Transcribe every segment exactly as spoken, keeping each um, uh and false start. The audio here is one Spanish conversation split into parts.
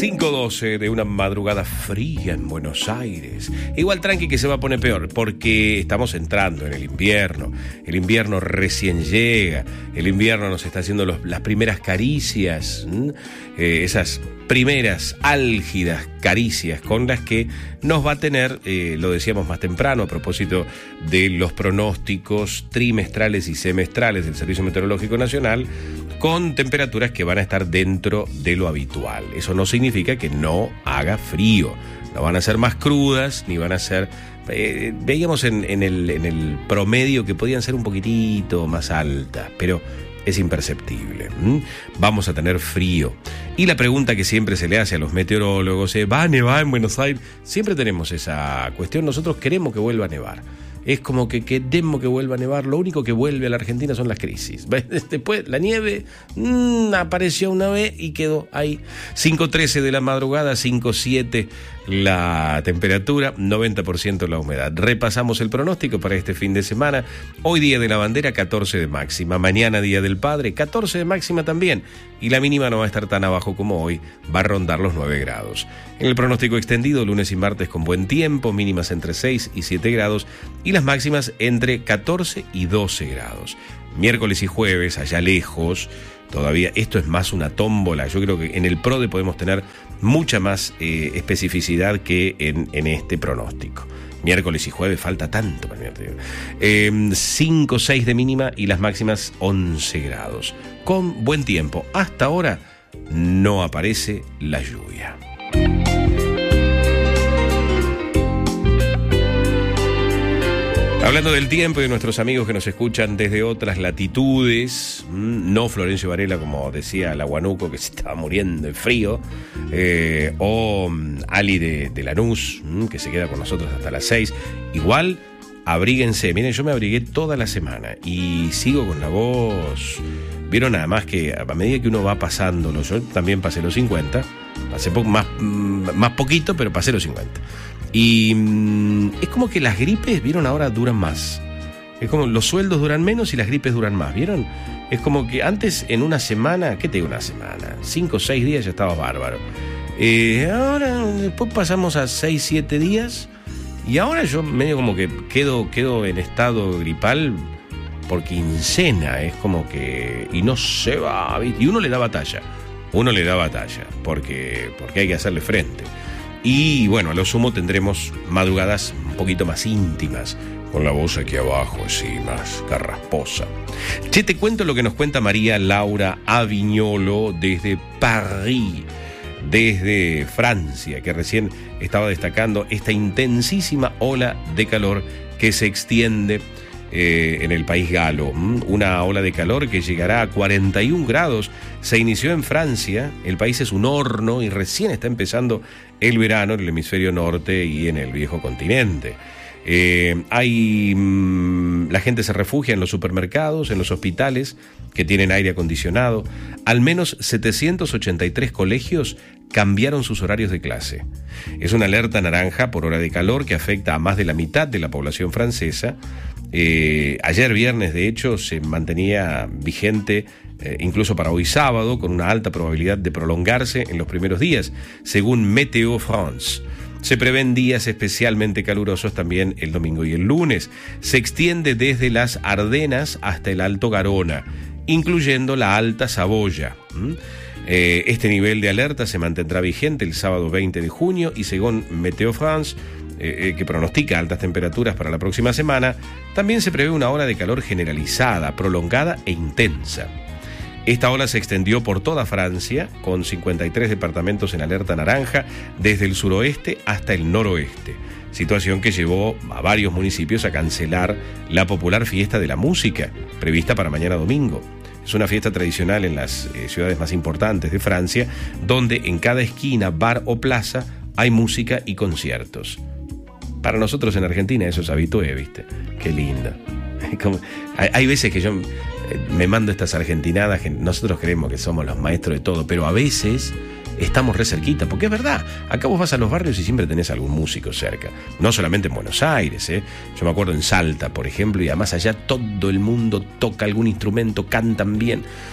cinco doce de una madrugada fría en Buenos Aires. Igual tranqui que se va a poner peor, porque estamos entrando en el invierno. El invierno recién llega. El invierno nos está haciendo los, las primeras caricias, eh, esas primeras álgidas caricias con las que nos va a tener, eh, lo decíamos más temprano a propósito de los pronósticos trimestrales y semestrales del Servicio Meteorológico Nacional, con temperaturas que van a estar dentro de lo habitual. Eso no significa que no haga frío, no van a ser más crudas, ni van a ser... Eh, veíamos en, en, el, en el promedio que podían ser un poquitito más altas, pero es imperceptible. ¿Mm? Vamos a tener frío. Y la pregunta que siempre se le hace a los meteorólogos es, ¿va a nevar en Buenos Aires? Siempre tenemos esa cuestión, nosotros queremos que vuelva a nevar. Es como que queremos que vuelva a nevar. Lo único que vuelve a la Argentina son las crisis. Después la nieve mmm, apareció una vez y quedó ahí. cinco trece de la madrugada, cinco siete la temperatura, noventa por ciento la humedad. Repasamos el pronóstico para este fin de semana. Hoy día de la bandera, catorce de máxima. Mañana día del padre, catorce de máxima también. Y la mínima no va a estar tan abajo como hoy, va a rondar los nueve grados. En el pronóstico extendido, lunes y martes con buen tiempo, mínimas entre seis y siete grados y las máximas entre catorce y doce grados. Miércoles y jueves, allá lejos, todavía esto es más una tómbola. Yo creo que en el PRODE podemos tener mucha más eh, especificidad que en, en este pronóstico. Miércoles y jueves falta tanto para el eh, cinco seis de mínima y las máximas once grados. Con buen tiempo. Hasta ahora no aparece la lluvia. Hablando del tiempo y de nuestros amigos que nos escuchan desde otras latitudes, no Florencio Varela, como decía la Huanuco, que se estaba muriendo de frío, eh, o Ali de, de Lanús, que se queda con nosotros hasta las seis. Igual, abríguense. Miren, yo me abrigué toda la semana y sigo con la voz. Vieron nada más que a medida que uno va pasándolo, yo también pasé los cincuenta, pasé po- más, más poquito, pero pasé los cincuenta. Y mmm, es como que las gripes, ¿vieron? Ahora duran más. Es como los sueldos duran menos y las gripes duran más, ¿vieron? Es como que antes en una semana, ¿qué te digo una semana? Cinco o seis días ya estaba bárbaro. Eh, ahora después pasamos a seis, siete días y ahora yo medio como que quedo, quedo en estado gripal por quincena. Es como que... y no se va, ¿viste? Y uno le da batalla. Uno le da batalla porque, porque hay que hacerle frente. Y bueno, a lo sumo tendremos madrugadas un poquito más íntimas, con la voz aquí abajo, así, más carrasposa. Che, te cuento lo que nos cuenta María Laura Aviñolo desde París, desde Francia, que recién estaba destacando esta intensísima ola de calor que se extiende eh, en el país galo. Una ola de calor que llegará a cuarenta y un grados. Se inició en Francia, el país es un horno y recién está empezando el verano en el hemisferio norte y en el viejo continente. Eh, hay mmm, la gente se refugia en los supermercados, en los hospitales que tienen aire acondicionado. Al menos setecientos ochenta y tres colegios cambiaron sus horarios de clase. Es una alerta naranja por hora de calor que afecta a más de la mitad de la población francesa. Eh, ayer viernes, de hecho, se mantenía vigente eh, incluso para hoy sábado, con una alta probabilidad de prolongarse en los primeros días, según Météo France. Se prevén días especialmente calurosos también el domingo y el lunes. Se extiende desde las Ardenas hasta el Alto Garona, incluyendo la Alta Saboya. ¿Mm? Eh, este nivel de alerta se mantendrá vigente el sábado veinte de junio y según Météo France, eh, eh, que pronostica altas temperaturas para la próxima semana, también se prevé una ola de calor generalizada, prolongada e intensa. Esta ola se extendió por toda Francia, con cincuenta y tres departamentos en alerta naranja, desde el suroeste hasta el noroeste, situación que llevó a varios municipios a cancelar la popular fiesta de la música, prevista para mañana domingo. Es una fiesta tradicional en las eh, ciudades más importantes de Francia, donde en cada esquina, bar o plaza hay música y conciertos. Para nosotros en Argentina eso es habitué, ¿viste? Qué lindo. Como, hay, hay veces que yo me mando estas argentinadas que nosotros creemos que somos los maestros de todo, pero a veces estamos re cerquita, porque es verdad, acá vos vas a los barrios y siempre tenés algún músico cerca, no solamente en Buenos Aires, ¿eh? Yo me acuerdo en Salta, por ejemplo, y además allá todo el mundo toca algún instrumento, cantan bien.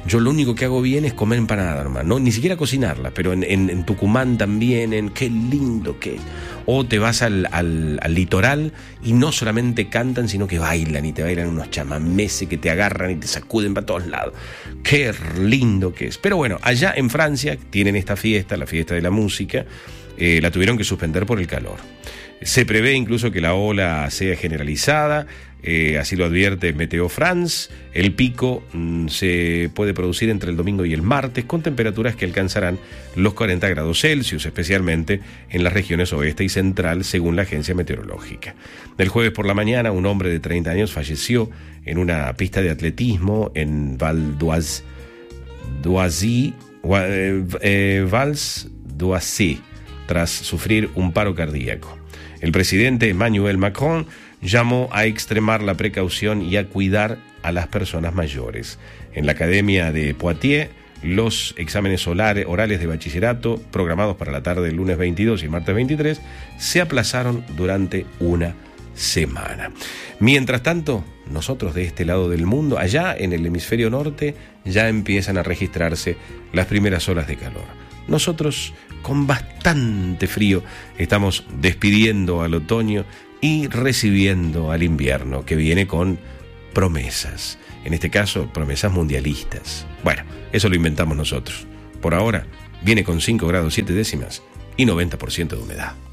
Yo lo único que hago bien es comer empanada, hermano. No, ni siquiera cocinarla, pero en, en, en Tucumán también, en qué lindo que es. O te vas al, al, al litoral y no solamente cantan, sino que bailan y te bailan unos chamameses que te agarran y te sacuden para todos lados. Qué lindo que es. Pero bueno, allá en Francia tienen esta fiesta, la fiesta de la música, eh, la tuvieron que suspender por el calor. Se prevé incluso que la ola sea generalizada, eh, así lo advierte Meteo France. El pico mmm, se puede producir entre el domingo y el martes, con temperaturas que alcanzarán los cuarenta grados Celsius, especialmente en las regiones oeste y central, según la agencia meteorológica. El jueves por la mañana, un hombre de treinta años falleció en una pista de atletismo en Val d'Oise, d'Oisy, eh, eh, Vals d'Oisy, tras sufrir un paro cardíaco. El presidente Emmanuel Macron llamó a extremar la precaución y a cuidar a las personas mayores. En la Academia de Poitiers, los exámenes orales de bachillerato, programados para la tarde del lunes veintidós y martes veintitrés, se aplazaron durante una semana. Mientras tanto, nosotros de este lado del mundo, allá en el hemisferio norte, ya empiezan a registrarse las primeras olas de calor. Nosotros, con bastante frío, estamos despidiendo al otoño y recibiendo al invierno, que viene con promesas. En este caso, promesas mundialistas. Bueno, eso lo inventamos nosotros. Por ahora, viene con cinco grados siete décimas y noventa por ciento de humedad.